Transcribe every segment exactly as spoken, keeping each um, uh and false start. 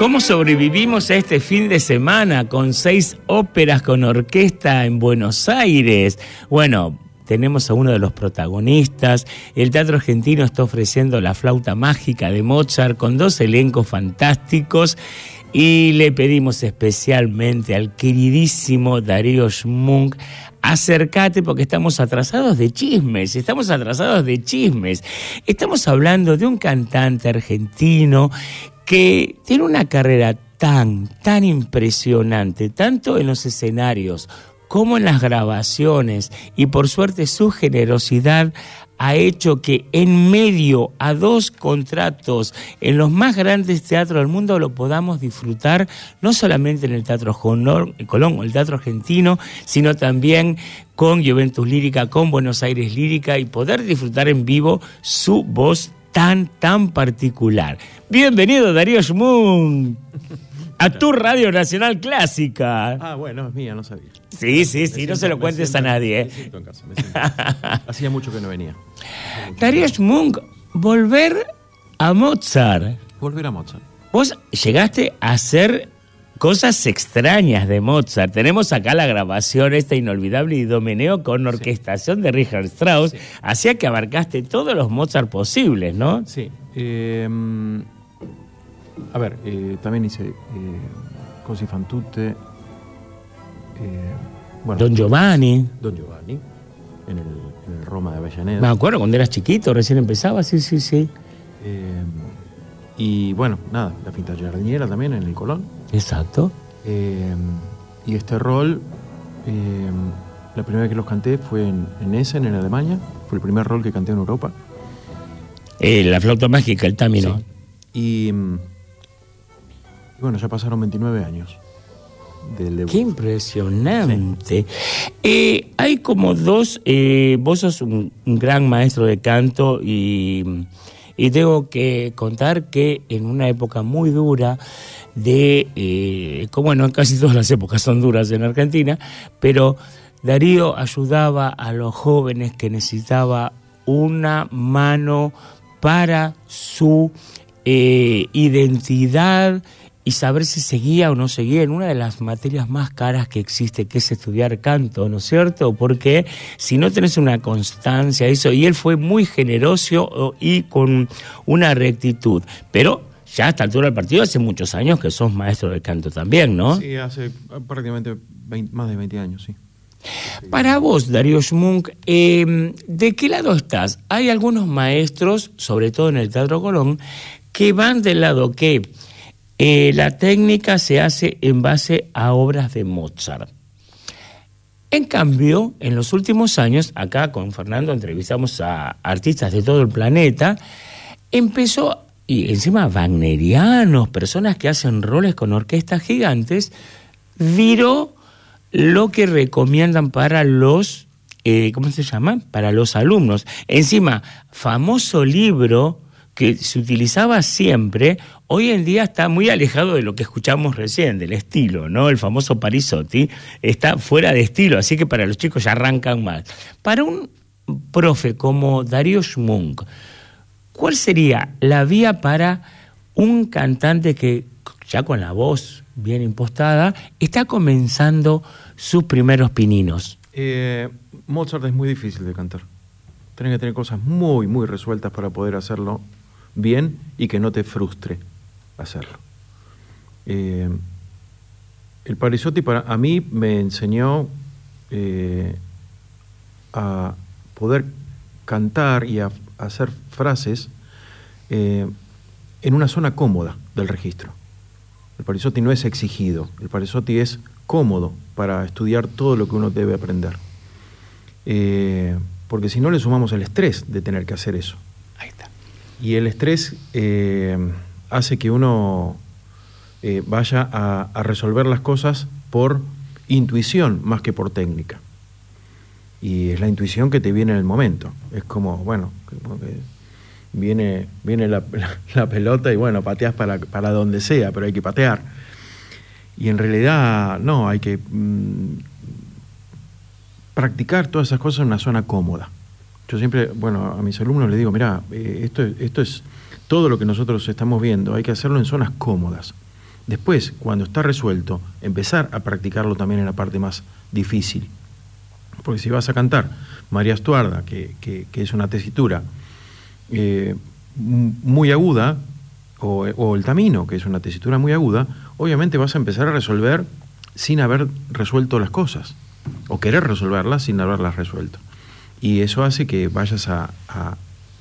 ¿Cómo sobrevivimos a este fin de semana con seis óperas con orquesta en Buenos Aires? Bueno, tenemos a uno de los protagonistas. El Teatro Argentino está ofreciendo La Flauta Mágica de Mozart con dos elencos fantásticos y le pedimos especialmente al queridísimo Darío Schmunk: acércate porque estamos atrasados de chismes, estamos atrasados de chismes. Estamos hablando de un cantante argentino que tiene una carrera tan, tan impresionante, tanto en los escenarios como en las grabaciones, y por suerte su generosidad ha hecho que en medio a dos contratos en los más grandes teatros del mundo lo podamos disfrutar, no solamente en el Teatro Colón o el Teatro Argentino, sino también con Juventus Lírica, con Buenos Aires Lírica, y poder disfrutar en vivo su voz tan, tan particular. Bienvenido, Darío Schmunk, a tu Radio Nacional Clásica. Ah, bueno, es mía, no sabía. Sí, sí, sí, no se lo cuentes siento, a nadie. Me siento en casa, me siento en casa. Hacía mucho que no venía. Darío Schmunk, volver a Mozart. Volver a Mozart. Vos llegaste a hacer cosas extrañas de Mozart. Tenemos acá la grabación esta inolvidable de Idomeneo con orquestación sí. de Richard Strauss. Sí. Hacía que abarcaste todos los Mozart posibles, ¿no? Sí. Eh, a ver, eh, también hice eh, Così fan tutte. Eh, bueno, Don Giovanni. Don Giovanni, en el, en el Roma de Avellaneda. Me acuerdo cuando eras chiquito, recién empezaba, sí, sí, sí. Eh, y bueno, nada, La Finta Giardiniera también en el Colón. Exacto. Eh, y este rol, eh, la primera vez que los canté fue en, en Essen, en Alemania. Fue el primer rol que canté en Europa. Eh, la Flauta Mágica, el Tamino. Sí. Y, y bueno, ya pasaron veintinueve años del debut. ¡Qué impresionante! Sí. Eh, hay como dos... Eh, vos sos un, un gran maestro de canto y, y tengo que contar que en una época muy dura de... Eh, como bueno, casi todas las épocas son duras en Argentina, pero Darío ayudaba a los jóvenes que necesitaba una mano para su eh, identidad y saber si seguía o no seguía en una de las materias más caras que existe, que es estudiar canto, ¿no es cierto? Porque si no tenés una constancia, eso, y él fue muy generoso y con una rectitud, pero ya a esta altura del partido hace muchos años que sos maestro de canto también, ¿no? Sí, hace prácticamente veinte, más de veinte años, sí. Para vos, Darío Schmunk, eh, ¿de qué lado estás? Hay algunos maestros, sobre todo en el Teatro Colón, que van del lado que eh, la técnica se hace en base a obras de Mozart. En cambio, en los últimos años, acá con Fernando entrevistamos a artistas de todo el planeta, empezó, y encima wagnerianos, personas que hacen roles con orquestas gigantes, viró lo que recomiendan para los, eh, ¿cómo se llama? Para los alumnos. Encima, famoso libro que se utilizaba siempre, hoy en día está muy alejado de lo que escuchamos recién, del estilo, ¿no? El famoso Parisotti está fuera de estilo, así que para los chicos ya arrancan mal. Para un profe como Darío Schmunk, ¿cuál sería la vía para un cantante que ya con la voz bien impostada está comenzando sus primeros pininos? Eh, Mozart es muy difícil de cantar. Tienes que tener cosas muy, muy resueltas para poder hacerlo bien y que no te frustre hacerlo. Eh, el Parisotti para a mí me enseñó eh, a poder cantar y a, a hacer frases eh, en una zona cómoda del registro. El Parisotti no es exigido, el Parisotti es cómodo para estudiar todo lo que uno debe aprender. Eh, porque si no le sumamos el estrés de tener que hacer eso. Ahí está. Y el estrés eh, hace que uno eh, vaya a, a resolver las cosas por intuición más que por técnica. Y es la intuición que te viene en el momento. Es como, bueno, como que viene, viene la, la, la pelota y bueno, pateas para, para donde sea, pero hay que patear. Y en realidad, no, hay que mmm, practicar todas esas cosas en una zona cómoda. Yo siempre, bueno, a mis alumnos les digo, mirá, eh, esto, esto es todo lo que nosotros estamos viendo, hay que hacerlo en zonas cómodas. Después, cuando está resuelto, empezar a practicarlo también en la parte más difícil. Porque si vas a cantar María Estuarda, que, que, que es una tesitura eh, muy aguda, o, o el Tamino, que es una tesitura muy aguda, obviamente vas a empezar a resolver sin haber resuelto las cosas, o querer resolverlas sin haberlas resuelto. Y eso hace que vayas a, a,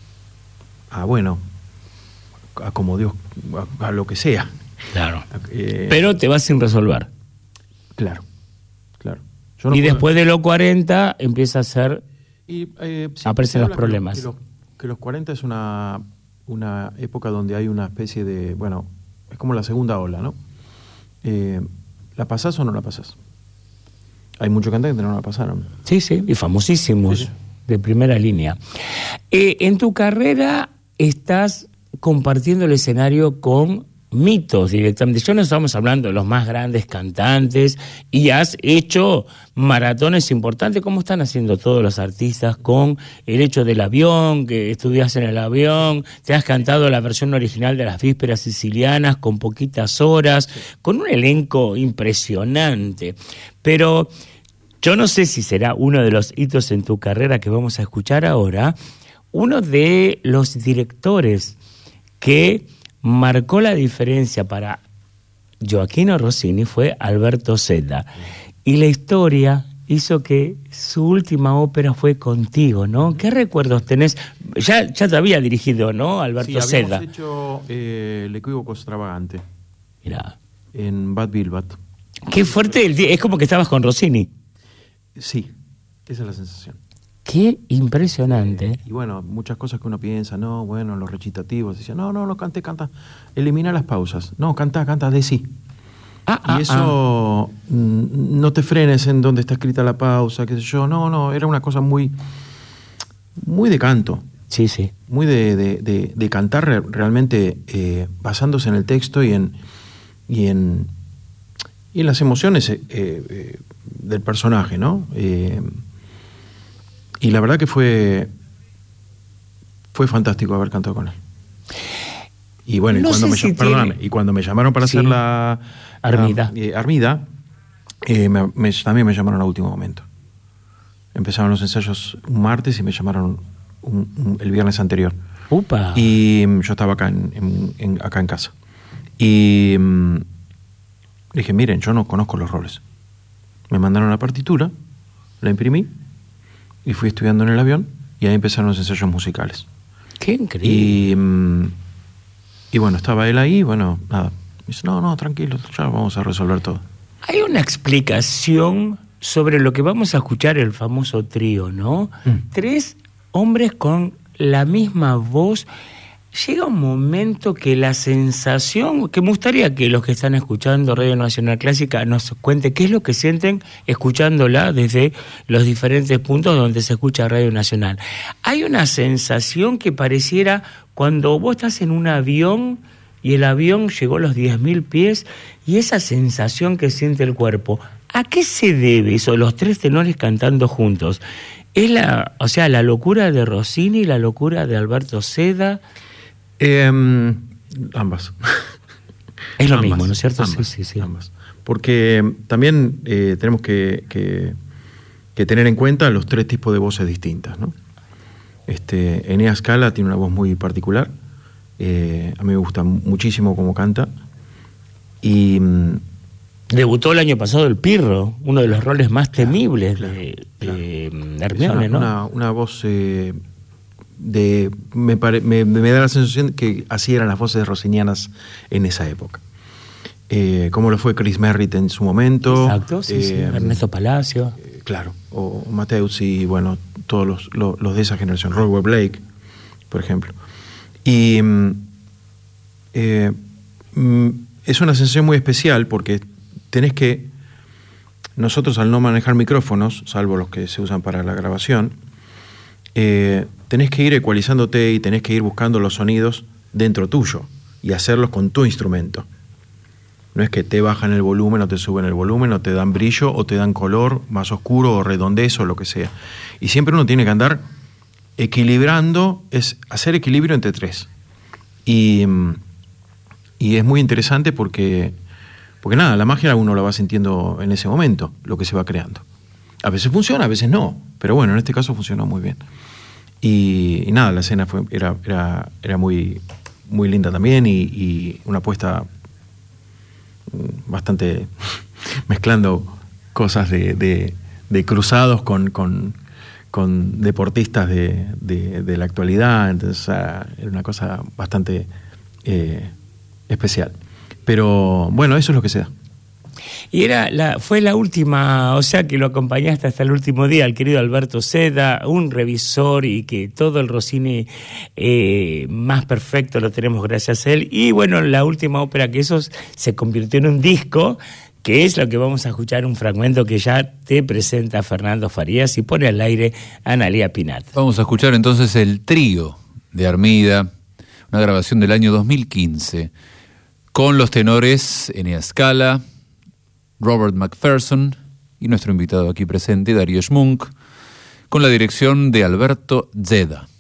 a bueno, a como Dios, a, a lo que sea. Claro. Eh, Pero te vas sin resolver. Claro, claro. Yo no y puedo... después de los cuarenta empieza a ser... Y, eh, sí, aparecen los problemas. Que, lo, que, los, que los cuarenta es una, una época donde hay una especie de... Bueno, es como la segunda ola, ¿no? Eh, ¿La pasás o no la pasás? Hay muchos cantantes que no la pasaron. Sí, sí, y famosísimos, sí, sí. De primera línea. Eh, en tu carrera estás compartiendo el escenario con mitos directamente. Ya no estamos hablando de los más grandes cantantes, y has hecho maratones importantes. ¿Cómo están haciendo todos los artistas con el hecho del avión, que estudias en el avión? Te has cantado la versión original de las Vísperas Sicilianas con poquitas horas, con un elenco impresionante. Pero yo no sé si será uno de los hitos en tu carrera que vamos a escuchar ahora. Uno de los directores que marcó la diferencia para Gioachino Rossini fue Alberto Zeta. Y la historia hizo que su última ópera fue contigo, ¿no? ¿Qué recuerdos tenés? Ya, ya te había dirigido, ¿no, Alberto sí, Zeta? habíamos hecho eh, El equívoco extravagante. Mirá. En Bad Bilbat. Qué fuerte, el, es como que estabas con Rossini. Sí, esa es la sensación. Qué impresionante. Eh, y bueno, muchas cosas que uno piensa, no, bueno, los recitativos, decía, no, no, no cante, canta, elimina las pausas, no, canta, canta, de sí. Ah, y ah, eso, ah. no te frenes en donde está escrita la pausa, qué sé yo, no, no, era una cosa muy, muy de canto. Sí, sí. Muy de, de, de, de cantar realmente eh, basándose en el texto y en, y en, y en las emociones eh, eh, del personaje, ¿no? Eh, Y la verdad que fue fue fantástico haber cantado con él. Y bueno, no y, cuando me, si perdóname, y cuando me llamaron para sí. hacer la Armida, la, eh, Armida eh, me, me, también me llamaron a último momento. Empezaron los ensayos un martes y me llamaron un, un, el viernes anterior. Upa. Y um, yo estaba acá en, en, en, acá en casa. Y um, dije, miren, yo no conozco los roles. Me mandaron la partitura, la imprimí, y fui estudiando en el avión, y ahí empezaron los ensayos musicales. ¡Qué increíble! Y, y bueno, estaba él ahí, bueno, nada. Me dice, no, no, tranquilo, ya vamos a resolver todo. Hay una explicación sobre lo que vamos a escuchar, el famoso trío, ¿no? Mm. Tres hombres con la misma voz. Llega un momento que la sensación, que me gustaría que los que están escuchando Radio Nacional Clásica nos cuenten qué es lo que sienten escuchándola desde los diferentes puntos donde se escucha Radio Nacional. Hay una sensación que pareciera cuando vos estás en un avión y el avión llegó a los diez mil pies, y esa sensación que siente el cuerpo. ¿A qué se debe eso, los tres tenores cantando juntos? ¿Es la, o sea, la locura de Rossini, la locura de Alberto Zeta? Eh, ambas. Es lo ambas, mismo, ¿no es cierto? Ambas, sí, sí, sí. Ambas. Porque también eh, tenemos que, que, que tener en cuenta los tres tipos de voces distintas, ¿no? Este, Enea Scala tiene una voz muy particular. Eh, a mí me gusta muchísimo cómo canta. Y debutó el año pasado el Pirro, uno de los roles más temibles claro, de, claro. de Hermione, ¿no? Una, una voz eh, de me, pare, me, me da la sensación que así eran las voces rossinianas en esa época. Eh, como lo fue Chris Merritt en su momento. Exacto, sí, eh, sí. Ernesto Palacio. Eh, claro, o Mateus y bueno, todos los, los, los de esa generación, Robert Blake, por ejemplo. Y eh, es una sensación muy especial porque tenés que, nosotros al no manejar micrófonos, salvo los que se usan para la grabación, eh, tenés que ir ecualizándote y tenés que ir buscando los sonidos dentro tuyo y hacerlos con tu instrumento. No es que te bajan el volumen o te suben el volumen o te dan brillo o te dan color más oscuro o redondez o lo que sea. Y siempre uno tiene que andar equilibrando, es hacer equilibrio entre tres. Y, y es muy interesante porque Porque nada, la magia uno la va sintiendo en ese momento, lo que se va creando. A veces funciona, a veces no, pero bueno, en este caso funcionó muy bien. Y, y nada, la escena fue, era, era, era muy, muy linda también y, y una apuesta bastante mezclando cosas de, de, de cruzados con, con, con deportistas de, de, de la actualidad, entonces era una cosa bastante eh, especial. Pero bueno, eso es lo que se da. Y era la, fue la última, o sea que lo acompañaste hasta el último día, el querido Alberto Seda, un revisor y que todo el Rossini eh, más perfecto lo tenemos gracias a él. Y bueno, la última ópera que eso se convirtió en un disco, que es lo que vamos a escuchar, un fragmento que ya te presenta Fernando Farías y pone al aire a Analía Pinat. Vamos a escuchar entonces el trío de Armida, una grabación del año dos mil quince, con los tenores Enea Scala, Robert McPherson y nuestro invitado aquí presente, Darío Schmunk, con la dirección de Alberto Zeda.